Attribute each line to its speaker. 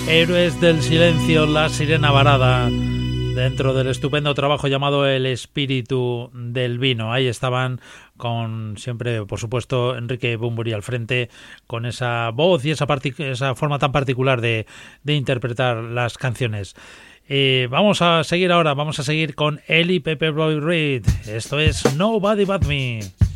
Speaker 1: Héroes del Silencio, La Sirena Varada, dentro del estupendo trabajo llamado El Espíritu del Vino. Ahí estaban con siempre, por supuesto, Enrique Bunbury al frente, con esa voz y esa forma tan particular de interpretar las canciones. Vamos a seguir con Eli Pepperboy Reed. Esto es Nobody But Me.